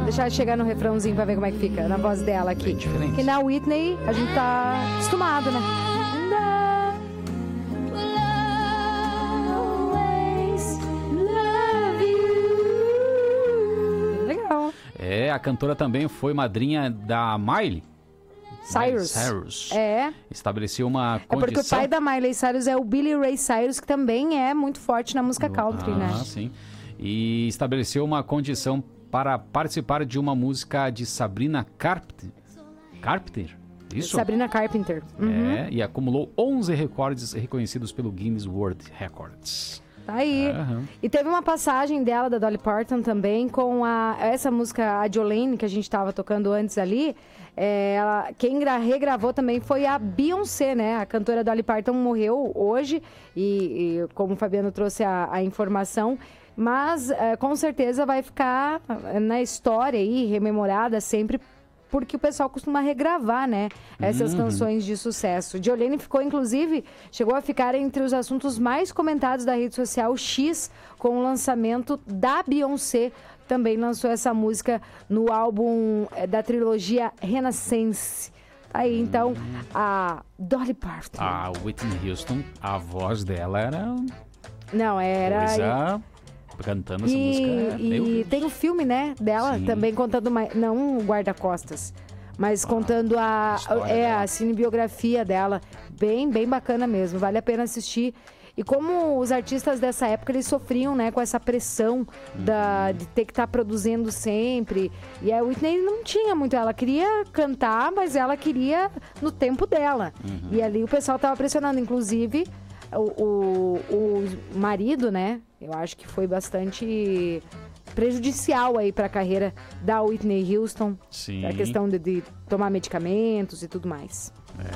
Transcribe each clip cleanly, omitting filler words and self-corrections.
deixar ela chegar no refrãozinho pra ver como é que fica, na voz dela aqui. Bem diferente. Que na Whitney a gente tá acostumado, né? Legal. A cantora também foi madrinha da Miley Cyrus. Estabeleceu uma condição... É porque o pai da Miley Cyrus é o Billy Ray Cyrus, que também é muito forte na música country, né? Sim. E estabeleceu uma condição para participar de uma música de Sabrina Carpenter. Isso? Sabrina Carpenter. Uhum. E acumulou 11 recordes reconhecidos pelo Guinness World Records. Tá aí. Uhum. E teve uma passagem dela, da Dolly Parton, também, com essa música, a Jolene, que a gente estava tocando antes ali. Quem regravou também foi a Beyoncé, né? A cantora Dolly Parton morreu hoje, e como o Fabiano trouxe a informação, mas com certeza vai ficar na história aí, rememorada sempre, porque o pessoal costuma regravar, né? Essas canções de sucesso. Jolene chegou a ficar entre os assuntos mais comentados da rede social X, com o lançamento da Beyoncé. Também lançou essa música no álbum da trilogia Renaissance. Aí, então, a Dolly Parton. A Whitney Houston, a voz dela era... Não, era... coisa... Cantando essa música. E tem o filme, né, dela, sim, também contando não o guarda-costas, mas contando a cinebiografia dela. Bem bacana mesmo, vale a pena assistir. E como os artistas dessa época, eles sofriam, né, com essa pressão de ter que estar produzindo sempre. E a Whitney não tinha muito, ela queria cantar, mas ela queria no tempo dela. E ali o pessoal estava pressionando, inclusive o marido, né, eu acho que foi bastante prejudicial aí para a carreira da Whitney Houston. Sim. A questão de tomar medicamentos e tudo mais.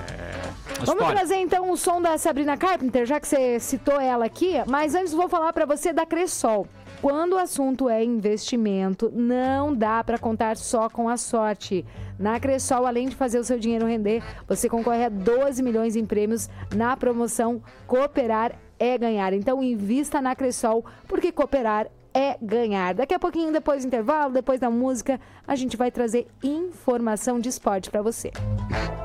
Vamos trazer então o som da Sabrina Carpenter, já que você citou ela aqui. Mas antes vou falar para você da Cressol. Quando o assunto é investimento, não dá para contar só com a sorte. Na Cressol, além de fazer o seu dinheiro render, você concorre a 12 milhões em prêmios na promoção Cooperar é Ganhar. Então, invista na Cressol, porque cooperar é ganhar. Daqui a pouquinho, depois do intervalo, depois da música, a gente vai trazer informação de esporte para você.